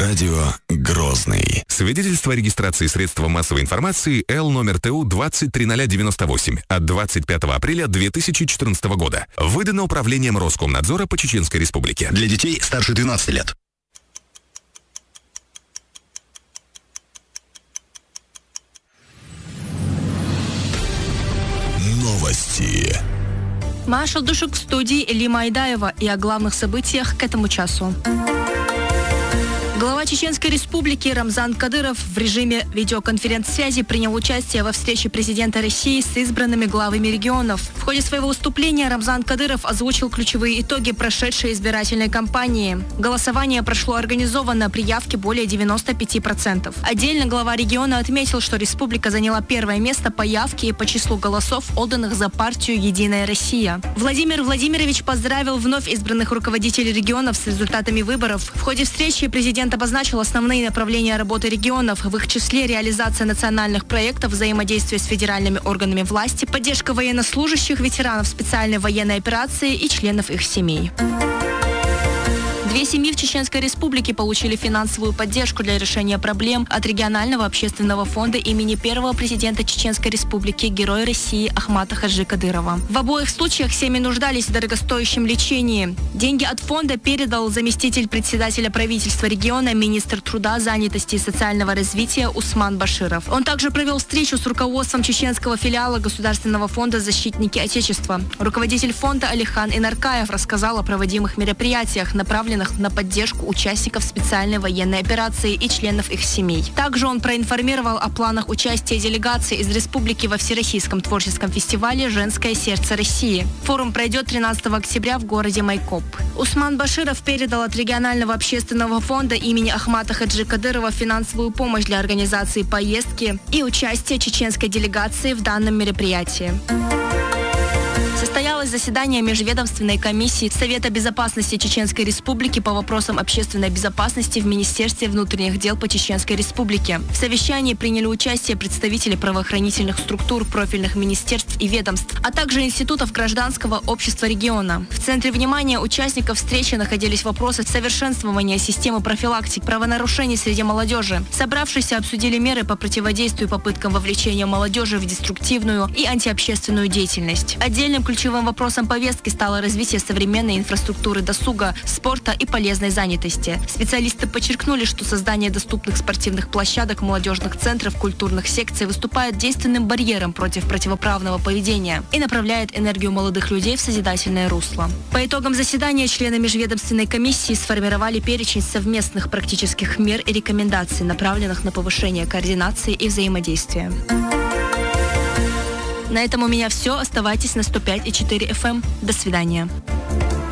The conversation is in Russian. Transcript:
Радио Грозный. Свидетельство о регистрации средства массовой информации Л номер ТУ 203098 от 25 апреля 2014 года. Выдано Управлением Роскомнадзора по Чеченской Республике. Для детей старше 12 лет. Новости. Маша Душук в студии, Элима Айдаева, и о главных событиях к этому часу. Глава Чеченской Республики Рамзан Кадыров в режиме видеоконференц-связи принял участие во встрече президента России с избранными главами регионов. В ходе своего выступления Рамзан Кадыров озвучил ключевые итоги прошедшей избирательной кампании. Голосование прошло организованно, при явке более 95%. Отдельно глава региона отметил, что республика заняла первое место по явке и по числу голосов, отданных за партию «Единая Россия». Владимир Владимирович поздравил вновь избранных руководителей регионов с результатами выборов. В ходе встречи президент обозначил основные направления работы регионов, в их числе реализация национальных проектов, взаимодействие с федеральными органами власти, поддержка военнослужащих, ветеранов специальной военной операции и членов их семей. 2 семьи в Чеченской Республике получили финансовую поддержку для решения проблем от регионального общественного фонда имени первого президента Чеченской Республики, Героя России Ахмата Хаджи Кадырова. В обоих случаях семьи нуждались в дорогостоящем лечении. Деньги от фонда передал заместитель председателя правительства региона, министр труда, занятости и социального развития Усман Баширов. Он также провел встречу с руководством чеченского филиала Государственного фонда «Защитники Отечества». Руководитель фонда Алихан Инаркаев рассказал о проводимых мероприятиях, направленных на поддержку участников специальной военной операции и членов их семей. Также он проинформировал о планах участия делегации из республики во Всероссийском творческом фестивале «Женское сердце России». Форум пройдет 13 октября в городе Майкоп. Усман Баширов передал от регионального общественного фонда имени Ахмата Хаджи Кадырова финансовую помощь для организации поездки и участия чеченской делегации в данном мероприятии. Состоялось заседание Межведомственной комиссии Совета безопасности Чеченской Республики по вопросам общественной безопасности в Министерстве внутренних дел по Чеченской Республике. В совещании приняли участие представители правоохранительных структур, профильных министерств и ведомств, а также институтов гражданского общества региона. В центре внимания участников встречи находились вопросы совершенствования системы профилактики правонарушений среди молодежи. Собравшиеся обсудили меры по противодействию попыткам вовлечения молодежи в деструктивную и антиобщественную деятельность. Отдельным ключевым вопросом повестки стало развитие современной инфраструктуры досуга, спорта и полезной занятости. Специалисты подчеркнули, что создание доступных спортивных площадок, молодежных центров, культурных секций выступает действенным барьером против противоправного поведения и направляет энергию молодых людей в созидательное русло. По итогам заседания члены Межведомственной комиссии сформировали перечень совместных практических мер и рекомендаций, направленных на повышение координации и взаимодействия. На этом у меня все. Оставайтесь на 105,4 FM. До свидания.